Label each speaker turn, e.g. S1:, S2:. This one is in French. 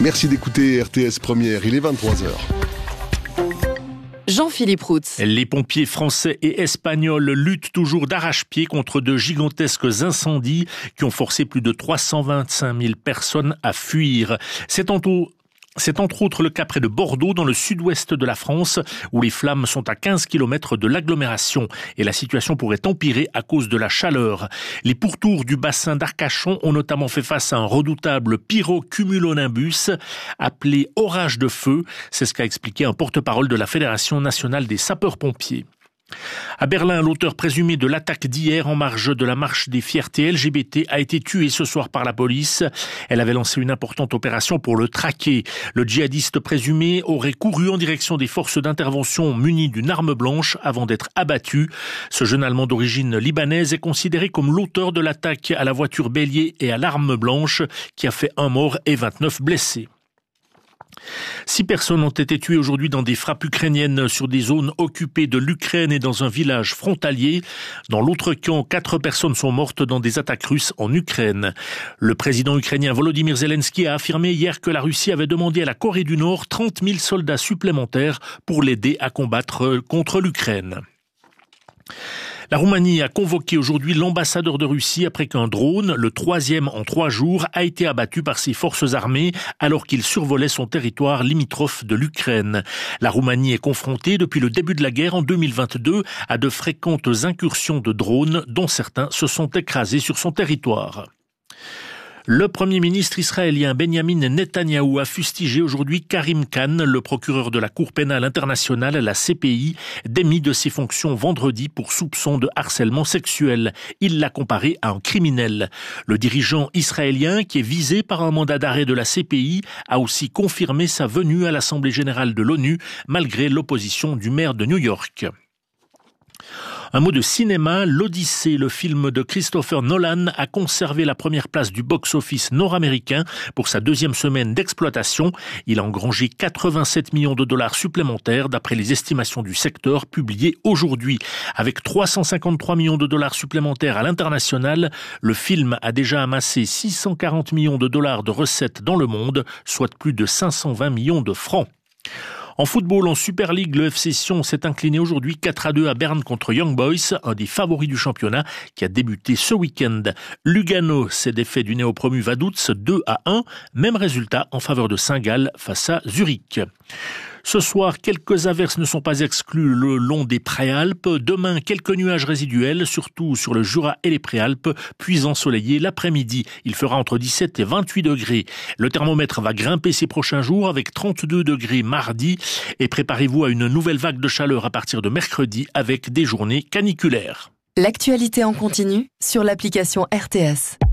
S1: Merci d'écouter RTS Première, il est 23h.
S2: Jean-Philippe Routz.
S3: Les pompiers français et espagnols luttent toujours d'arrache-pied contre de gigantesques incendies qui ont forcé plus de 325 000 personnes à fuir. C'est entre autres le cas près de Bordeaux, dans le sud-ouest de la France, où les flammes sont à 15 km de l'agglomération. Et la situation pourrait empirer à cause de la chaleur. Les pourtours du bassin d'Arcachon ont notamment fait face à un redoutable pyrocumulonimbus appelé orage de feu. C'est ce qu'a expliqué un porte-parole de la Fédération nationale des sapeurs-pompiers. À Berlin, l'auteur présumé de l'attaque d'hier en marge de la marche des fiertés LGBT a été tué ce soir par la police. Elle avait lancé une importante opération pour le traquer. Le djihadiste présumé aurait couru en direction des forces d'intervention munies d'une arme blanche avant d'être abattu. Ce jeune Allemand d'origine libanaise est considéré comme l'auteur de l'attaque à la voiture bélier et à l'arme blanche qui a fait 1 mort et 29 blessés. 6 personnes ont été tuées aujourd'hui dans des frappes ukrainiennes sur des zones occupées de l'Ukraine et dans un village frontalier. Dans l'autre camp, 4 personnes sont mortes dans des attaques russes en Ukraine. Le président ukrainien Volodymyr Zelensky a affirmé hier que la Russie avait demandé à la Corée du Nord 30 000 soldats supplémentaires pour l'aider à combattre contre l'Ukraine. La Roumanie a convoqué aujourd'hui l'ambassadeur de Russie après qu'un drone, le 3e en 3 jours, a été abattu par ses forces armées alors qu'il survolait son territoire limitrophe de l'Ukraine. La Roumanie est confrontée depuis le début de la guerre en 2022 à de fréquentes incursions de drones dont certains se sont écrasés sur son territoire. Le Premier ministre israélien Benjamin Netanyahou a fustigé aujourd'hui Karim Khan, le procureur de la Cour pénale internationale, la CPI, démis de ses fonctions vendredi pour soupçon de harcèlement sexuel. Il l'a comparé à un criminel. Le dirigeant israélien, qui est visé par un mandat d'arrêt de la CPI, a aussi confirmé sa venue à l'Assemblée générale de l'ONU, malgré l'opposition du maire de New York. Un mot de cinéma, l'Odyssée, le film de Christopher Nolan, a conservé la première place du box-office nord-américain pour sa 2e semaine d'exploitation. Il a engrangé 87 millions de dollars supplémentaires d'après les estimations du secteur publiées aujourd'hui. Avec 353 millions de dollars supplémentaires à l'international, le film a déjà amassé 640 millions de dollars de recettes dans le monde, soit plus de 520 millions de francs. En football, en Super League, le FC Sion s'est incliné aujourd'hui 4-2 à Berne contre Young Boys, un des favoris du championnat qui a débuté ce week-end. Lugano s'est défait du néo-promu Vaduz 2-1, même résultat en faveur de Saint-Gall face à Zurich. Ce soir, quelques averses ne sont pas exclues le long des Préalpes. Demain, quelques nuages résiduels, surtout sur le Jura et les Préalpes, puis ensoleillé l'après-midi. Il fera entre 17 et 28 degrés. Le thermomètre va grimper ces prochains jours avec 32 degrés mardi. Et préparez-vous à une nouvelle vague de chaleur à partir de mercredi avec des journées caniculaires.
S2: L'actualité en continu sur l'application RTS.